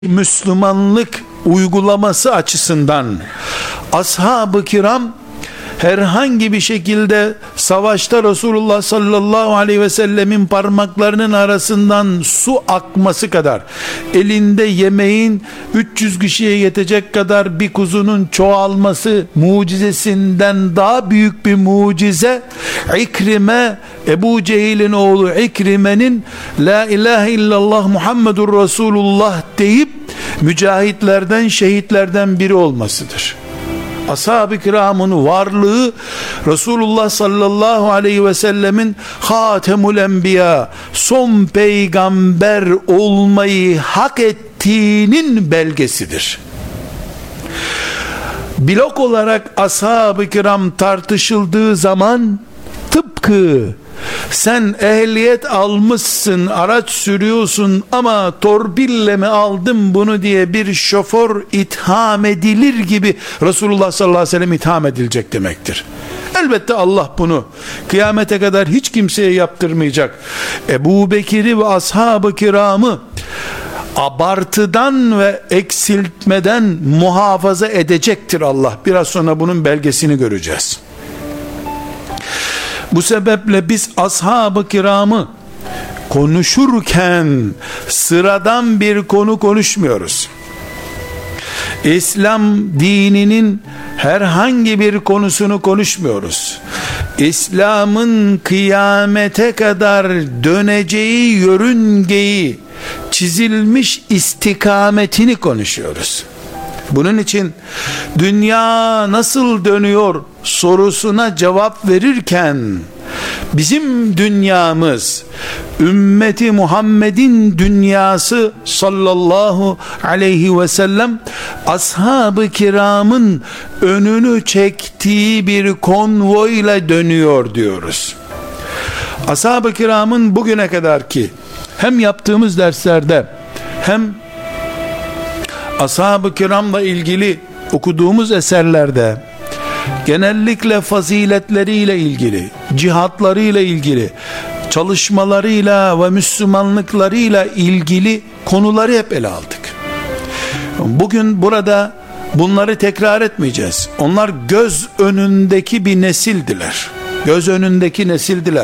Müslümanlık uygulaması açısından ashab-ı kiram herhangi bir şekilde savaşta Resulullah sallallahu aleyhi ve sellemin parmaklarının arasından su akması kadar, elinde yemeğin 300 kişiye yetecek kadar bir kuzunun çoğalması mucizesinden daha büyük bir mucize, İkrime, Ebu Cehil'in oğlu İkrime'nin la ilahe illallah Muhammedur Resulullah deyip mücahitlerden, şehitlerden biri olmasıdır. Ashab-ı kiramın varlığı Resulullah sallallahu aleyhi ve sellemin Hatemul Enbiya, son peygamber olmayı hak ettiğinin belgesidir. Blok olarak ashab-ı kiram tartışıldığı zaman tıpkı sen ehliyet almışsın, araç sürüyorsun ama torpille mi aldım bunu diye bir şoför itham edilir gibi Resulullah sallallahu aleyhi ve sellem itham edilecek demektir. Elbette Allah bunu kıyamete kadar hiç kimseye yaptırmayacak. Ebu Bekir'i ve ashab-ı kiramı abartıdan ve eksiltmeden muhafaza edecektir Allah. Biraz sonra bunun belgesini göreceğiz. Bu sebeple biz ashab-ı kiramı konuşurken sıradan bir konu konuşmuyoruz. İslam dininin herhangi bir konusunu konuşmuyoruz. İslam'ın kıyamete kadar döneceği yörüngeyi, çizilmiş istikametini konuşuyoruz. Bunun için dünya nasıl dönüyor sorusuna cevap verirken bizim dünyamız ümmeti Muhammed'in dünyası sallallahu aleyhi ve sellem ashab-ı kiramın önünü çektiği bir konvoyla dönüyor diyoruz. Ashab-ı kiramın bugüne kadar ki hem yaptığımız derslerde hem ashab-ı kiramla ilgili okuduğumuz eserlerde genellikle faziletleriyle ilgili, cihatlarıyla ilgili, çalışmalarıyla ve Müslümanlıklarıyla ilgili konuları hep ele aldık. Bugün burada bunları tekrar etmeyeceğiz. Onlar göz önündeki bir nesildiler. Göz önündeki nesildiler.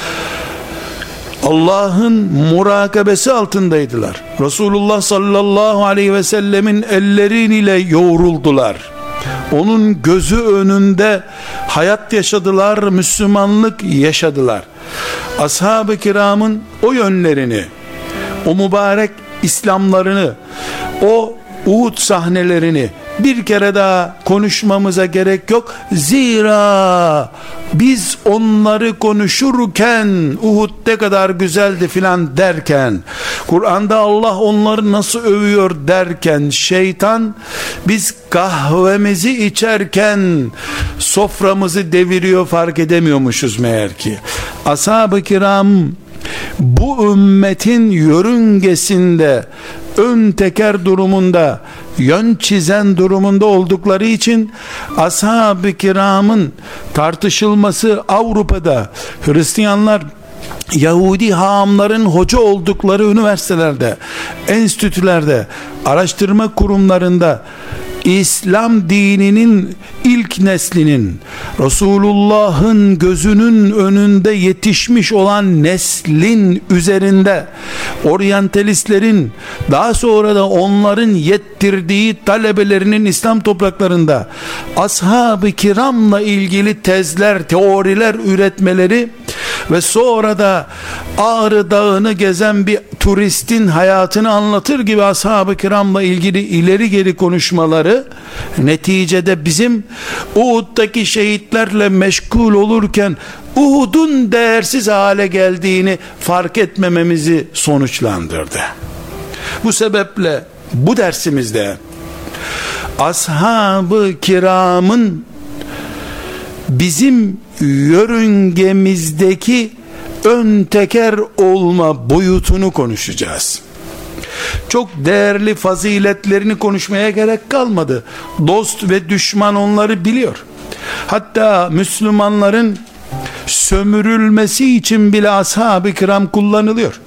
Allah'ın murakabesi altındaydılar. Resulullah sallallahu aleyhi ve sellemin elleriyle yoğruldular. Onun gözü önünde hayat yaşadılar, Müslümanlık yaşadılar. Ashab-ı kiramın o yönlerini, o mübarek İslamlarını, o Uhud sahnelerini bir kere daha konuşmamıza gerek yok. Zira biz onları konuşurken Uhud ne kadar güzeldi filan derken, Kur'an'da Allah onları nasıl övüyor derken, şeytan biz kahvemizi içerken soframızı deviriyor, fark edemiyormuşuz meğer ki. Ashab-ı kiram bu ümmetin yörüngesinde ön teker durumunda, yön çizen durumunda oldukları için ashab-ı kiramın tartışılması Avrupa'da Hristiyanlar, Yahudi hahamların hoca oldukları üniversitelerde, enstitülerde, araştırma kurumlarında İslam dininin ilk neslinin, Resulullah'ın gözünün önünde yetişmiş olan neslin üzerinde oryantalistlerin, daha sonra da onların yettirdiği talebelerinin İslam topraklarında ashab-ı kiramla ilgili tezler, teoriler üretmeleri ve sonra da Ağrı Dağı'nı gezen bir turistin hayatını anlatır gibi ashab-ı kiramla ilgili ileri geri konuşmaları neticede bizim Uhud'daki şehitlerle meşgul olurken Uhud'un değersiz hale geldiğini fark etmememizi sonuçlandırdı. Bu sebeple bu dersimizde ashab-ı kiramın bizim yörüngemizdeki ön teker olma boyutunu konuşacağız. Çok değerli faziletlerini konuşmaya gerek kalmadı. Dost ve düşman onları biliyor. Hatta Müslümanların sömürülmesi için bile ashab-ı kiram kullanılıyor.